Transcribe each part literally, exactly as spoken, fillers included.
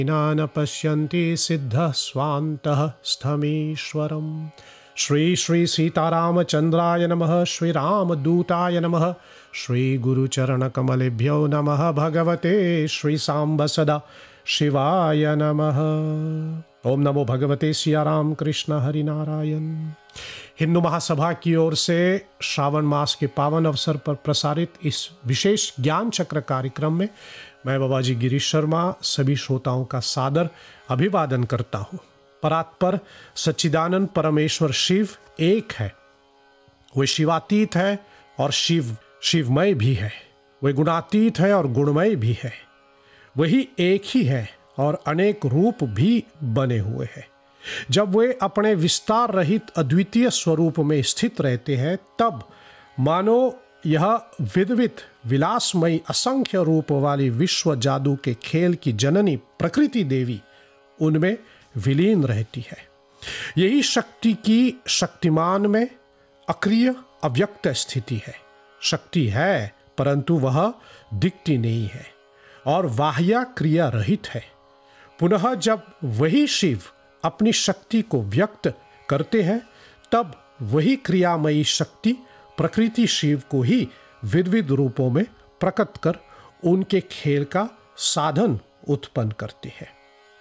न पश्यन्ति सिद्धः स्वान्तः स्थमीश्वरम्। श्री श्री सीतारामचन्द्राय नमः। श्री रामदूताय नमः। श्री गुरुचरणकमलेभ्यो नमः। भगवते श्री सांब सदा शिवाय नमः। ओम नमो भगवते सियाराम कृष्ण हरि नारायण। हिंदू महासभा की ओर से श्रावण मास के पावन अवसर पर प्रसारित इस विशेष ज्ञान चक्र कार्यक्रम में मैं बाबाजी गिरीश शर्मा सभी श्रोताओं का सादर अभिवादन करता हूँ। परात्पर सच्चिदानंद परमेश्वर शिव एक है। वे शिवातीत है और शिव शिवमय भी है। वे गुणातीत है और गुणमय भी है। वही एक ही है और अनेक रूप भी बने हुए हैं। जब वे अपने विस्तार रहित अद्वितीय स्वरूप में स्थित रहते हैं तब मानो यह विद्वित विलासमयी असंख्य रूप वाली विश्व जादू के खेल की जननी प्रकृति देवी उनमें विलीन रहती है। यही शक्ति की शक्तिमान में अक्रिय अव्यक्त स्थिति है। शक्ति है परंतु वह दिखती नहीं है और बाह्य क्रिया रहित है। पुनः जब वही शिव अपनी शक्ति को व्यक्त करते हैं तब वही क्रियामयी शक्ति प्रकृति शिव को ही विविध रूपों में प्रकट कर उनके खेल का साधन उत्पन्न करती है।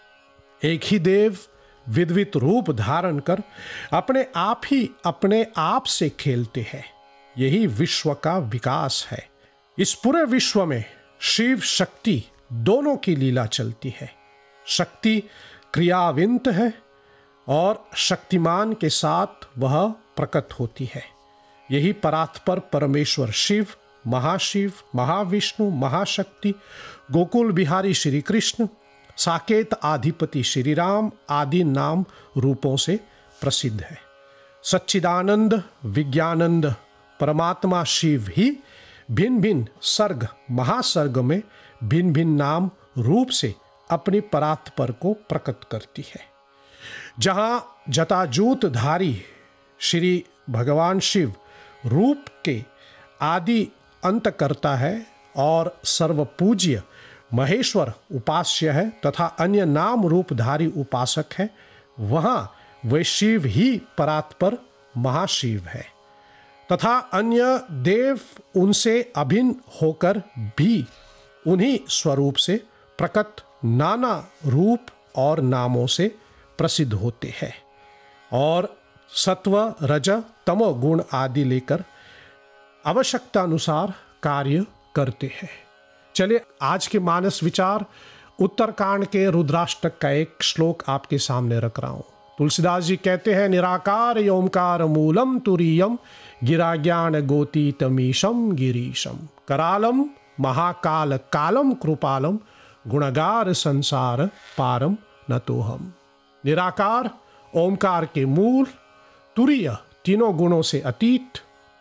एक ही देव विविध रूप धारण कर अपने आप ही अपने आप से खेलते हैं। यही विश्व का विकास है। इस पूरे विश्व में शिव शक्ति दोनों की लीला चलती है। शक्ति क्रियाविंत है और शक्तिमान के साथ वह प्रकट होती है। यही परात्पर परमेश्वर शिव, महाशिव, महाविष्णु, महाशक्ति, गोकुल बिहारी श्री कृष्ण, साकेत आधिपति श्री राम आदि नाम रूपों से प्रसिद्ध है। सच्चिदानंद विज्ञानंद परमात्मा शिव ही भिन्न भिन्न सर्ग महासर्ग में भिन्न भिन्न नाम रूप से अपनी परात्पर को प्रकट करती है। जहाँ जटाजूतधारी श्री भगवान शिव रूप के आदि अंत करता है और सर्वपूज्य महेश्वर उपास्य है तथा अन्य नाम रूपधारी उपासक है, वहाँ वे शिव ही परात्पर महाशिव है तथा अन्य देव उनसे अभिन्न होकर भी उन्हीं स्वरूप से प्रकट नाना रूप और नामों से प्रसिद्ध होते हैं और सत्व रज तमो गुण आदि लेकर आवश्यकता अनुसार कार्य करते हैं। चलिए आज के मानस विचार उत्तरकांड के रुद्राष्टक का एक श्लोक आपके सामने रख रहा हूँ। तुलसीदास जी कहते हैं, निराकार ओंकार मूलम तुरीयम गिरा ज्ञान गोतीतमीशम गिरीशम करालम महाकाल कालम कृपालम गुणगार संसार पारम नतोहम। निराकार ओंकार के मूल, तुरीय तीनों गुणों से अतीत,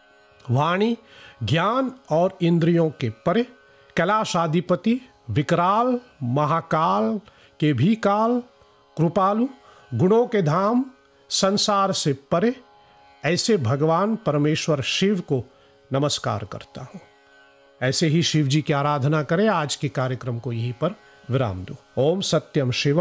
वाणी ज्ञान और इंद्रियों के परे, कैलाशाधिपति विकराल महाकाल के भी काल, कृपालु गुणों के धाम, संसार से परे, ऐसे भगवान परमेश्वर शिव को नमस्कार करता हूँ। ऐसे ही शिव जी की आराधना करें। आज के कार्यक्रम को यहीं पर विराम दो। ओम सत्यम शिवम